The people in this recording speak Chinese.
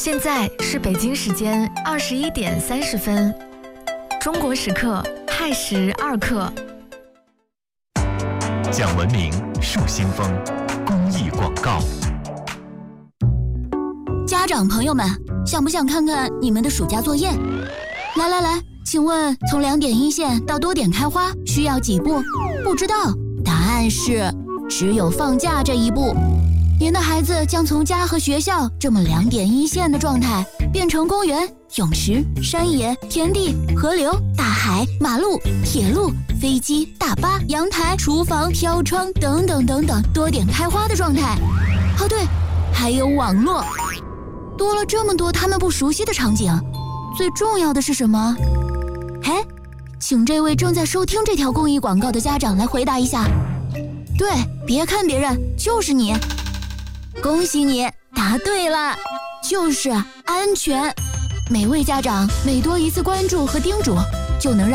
现在是北京时间21点30分，中国时刻亥时2刻。 讲文明树新风，公益广告。 家长朋友们，想不想看看你们的暑假作业？来，请问从2点一线到多点开花需要几步？不知道，答案是只有放假这一步。您的孩子将从家和学校这么2点一线的状态，变成公园、泳池、山野、田地、河流、大海、马路、铁路、飞机、大巴、阳台、厨房、飘窗等等多点开花的状态。哦对，还有网络。多了这么多他们不熟悉的场景，最重要的是什么？请这位正在收听这条公益广告的家长来回答一下。对，别看别人，就是你。恭喜你答对了，就是安全。每位家长每多一次关注和叮嘱，就能让